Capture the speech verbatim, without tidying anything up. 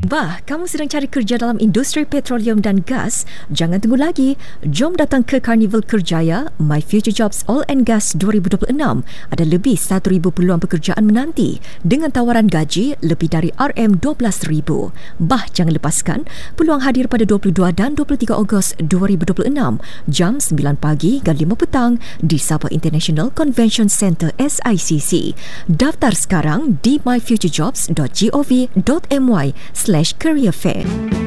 Bah, kamu sedang cari kerja dalam industri petroleum dan gas? Jangan tunggu lagi. Jom datang ke Carnival Kerjaya My Future Jobs Oil and Gas dua ribu dua puluh enam. Ada lebih satu ribu peluang pekerjaan menanti dengan tawaran gaji lebih dari R M dua belas ribu. Bah, jangan lepaskan peluang hadir pada dua puluh dua dan dua puluh tiga Ogos dua ribu dua puluh enam jam sembilan pagi hingga lima petang di Sabah International Convention Centre S I C C. Daftar sekarang di my future jobs dot gov dot my slash career fair.